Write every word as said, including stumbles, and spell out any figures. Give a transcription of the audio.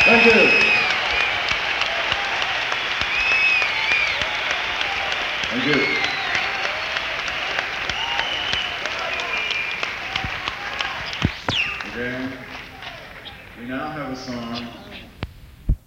Thank you. Thank you. Okay. We now have a song